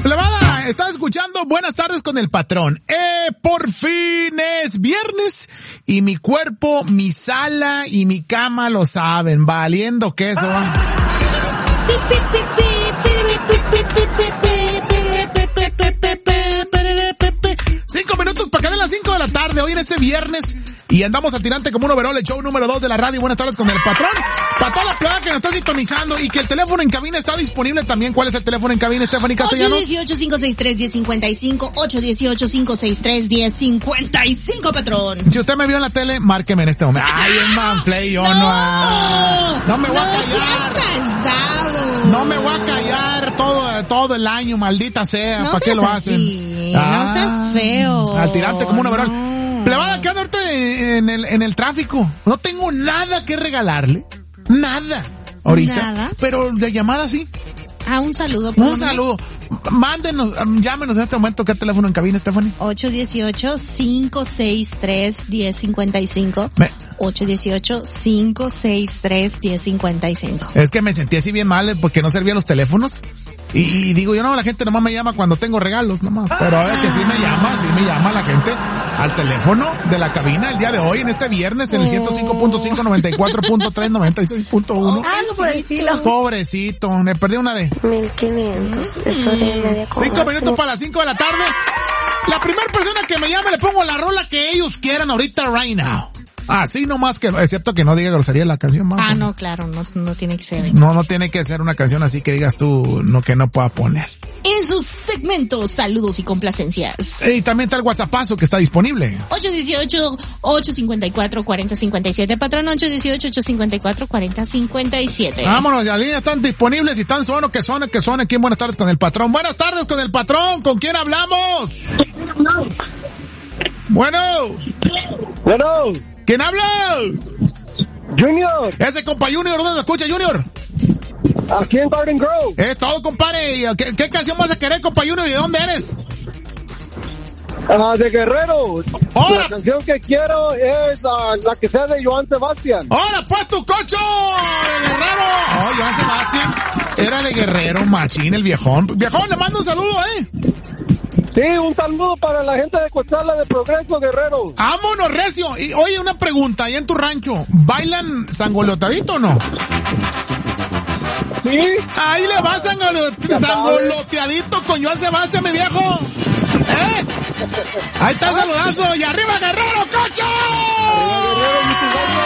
Plebada, estás escuchando Buenas Tardes con el Patrón. Por fin es viernes y mi cuerpo, mi sala y mi cama lo saben, valiendo queso. 5 minutos para que den las 5 de la tarde, hoy en este viernes, y andamos al tirante como un overall, el show número 2 de la radio. Buenas tardes con el Patrón. Para toda la plebe que nos está sintonizando y que el teléfono en cabina está disponible también. ¿Cuál es el teléfono en cabina, Stephanie Castellanos? 818-563-1055, 818-563-1055, Patrón. Si usted me vio en la tele, márqueme en este momento. Ay, es Manflay, yo no me voy a callar. No me voy a callar todo el año, maldita sea. ¿Para qué lo hacen? No seas feo. Al tirante como un overall. Plebada, ¿qué anda ahorita en el tráfico? No tengo nada que regalarle. Nada. Ahorita. Nada. Pero de llamada sí. Un saludo. Un saludo. Mándenos, llámenos en este momento. ¿Qué teléfono en cabina, Stephanie? 818-563-1055. 818-563-1055. Es que me sentí así bien mal porque no servían los teléfonos. Y digo yo, no, la gente nomás me llama cuando tengo regalos, nomás. Pero es que sí me llama la gente al teléfono de la cabina el día de hoy, en este viernes, en el 105.5, 94.3, 96.1. Algo por el estilo. Pobrecito, me perdí una de 1500, es hora y media. 5 minutos para las 5 de la tarde. La primera persona que me llame le pongo la rola que ellos quieran ahorita, right now. Así nomás, que excepto que no diga grosería la canción, mamá. No, claro, no tiene que ser. No tiene que ser una canción así que digas tú que no pueda poner. En sus segmentos, saludos y complacencias. Y también está el WhatsAppazo que está disponible. 818-854-4057, Patrón, 818-854-4057. Vámonos, las líneas están disponibles y están suene aquí en Buenas Tardes con el Patrón. Buenas tardes con el Patrón, ¿con quién hablamos? Bueno. ¿Quién habla? Junior. Ese compa Junior, ¿dónde lo escucha, Junior? Aquí en Garden Grove. Es todo, compadre. ¿Qué canción vas a querer, compa Junior? ¿Y de dónde eres? De Guerrero. ¡Hola! La canción que quiero es la que sea de Joan Sebastián. ¡Hola, pues tu cocho! ¡De Guerrero! Oh, Joan Sebastián era de Guerrero, machín, el viejón. Viejón, le mando un saludo, Sí, un saludo para la gente de Coatzala de Progreso, Guerrero. ¡Vámonos, recio! Y oye, una pregunta, ahí en tu rancho, ¿bailan sangolotadito o no? Sí. Ahí le va sangoloteadito con Joan Sebastián, mi viejo. Ahí está el saludazo. ¡Y arriba, Guerrero, cocho! ¡Arriba, Guerrero!